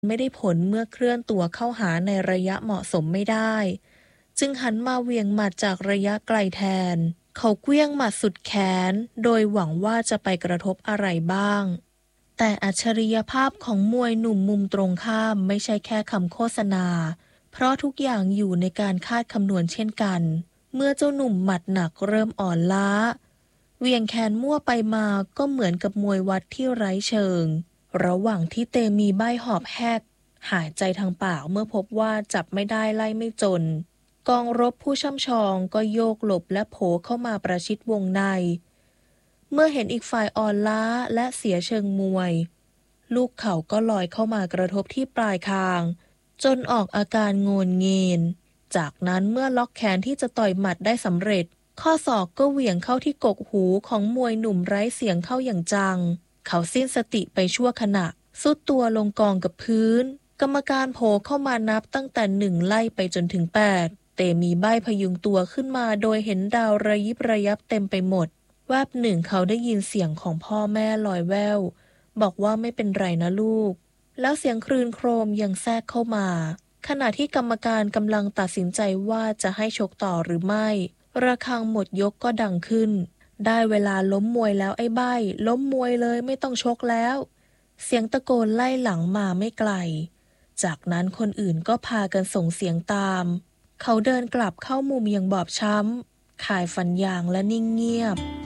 ไม่ได้ผลเมื่อเคลื่อนตัวเข้าหาในระยะเหมาะสมไม่ได้จึงหันมาเหวี่ยงหมัดจากระยะไกลแทนเขาเกลี้ยงหมัดสุดแขนโดยหวังว่าจะไปกระทบอะไรบ้างแต่อัจฉริยภาพของมวยหนุ่มมุมตรงข้ามไม่ใช่แค่คำโฆษณาเพราะทุกอย่างอยู่ในการคาดคำนวณเช่นกันเมื่อเจ้าหนุ่มหมัดหนักเริ่มอ่อนล้าเหวี่ยงแขนมั่วไปมาก็เหมือนกับมวยวัดที่ไร้เชิงระหว่างที่เตมีใบ้หอบแฮกหายใจทางปากเมื่อพบว่าจับไม่ได้ไล่ไม่จนกองรบผู้ช่ำชองก็โยกหลบและโผเข้ามาประชิดวงในเมื่อเห็นอีกฝ่ายอ่อนล้าและเสียเชิงมวยลูกเข่าก็ลอยเข้ามากระทบที่ปลายคางจนออกอาการโงนเงีนจากนั้นเมื่อล็อกแขนที่จะต่อยหมัดได้สำเร็จข้อศอกก็เหวี่ยงเข้าที่กกหูของมวยหนุ่มไร้เสียงเข้าอย่างจังเขาสิ้นสติไปชั่วขณะสุดตัวลงกองกับพื้นกรรมการโผเข้ามานับตั้งแต่1ไล่ไปจนถึง8เตมีใบ้พยุงตัวขึ้นมาโดยเห็นดาวระยิบระยับเต็มไปหมดแวบหนึ่งเขาได้ยินเสียงของพ่อแม่ลอยแว่วบอกว่าไม่เป็นไรนะลูกแล้วเสียงคลื่นโครมยังแทรกเข้ามาขณะที่กรรมการกำลังตัดสินใจว่าจะให้ชกต่อหรือไม่ระฆังหมดยกก็ดังขึ้นได้เวลาล้มมวยแล้วไอ้ใบ้ล้มมวยเลยไม่ต้องชกแล้วเสียงตะโกนไล่หลังมาไม่ไกลจากนั้นคนอื่นก็พากันส่งเสียงตามเขาเดินกลับเข้ามุมอย่างบอบช้ำข่ายฟันยางและนิ่งเงียบ